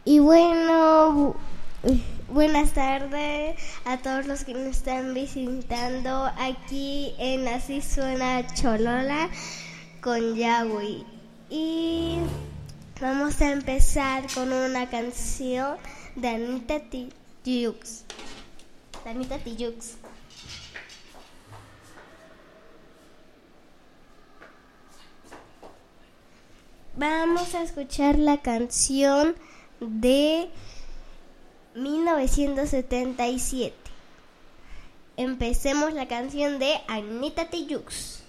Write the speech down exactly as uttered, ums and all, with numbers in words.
Y bueno, buenas tardes a todos los que nos están visitando aquí en Así Suena Cholola con Yahweh. Y vamos a empezar con una canción de Anita Tijoux. De Anita Tijoux. Vamos a escuchar la canción de mil novecientos setenta y siete. Empecemos la canción de Anita Tijoux.